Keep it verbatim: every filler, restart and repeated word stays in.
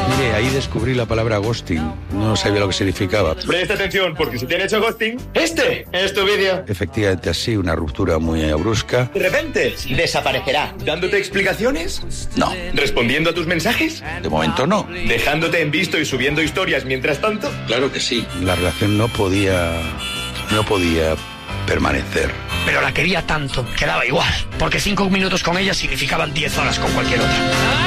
Mire, ahí descubrí la palabra ghosting. No sabía lo que significaba. Presta atención, porque si te han hecho ghosting, este es tu vídeo. Efectivamente así, una ruptura muy brusca. De repente, desaparecerá. ¿Dándote explicaciones? No, ¿Respondiendo a tus mensajes? de momento no. ¿Dejándote en visto y subiendo historias mientras tanto? Claro que sí. La relación no podía... no podía permanecer. Pero la quería tanto que daba igual, porque cinco minutos con ella significaban diez horas con cualquier otra.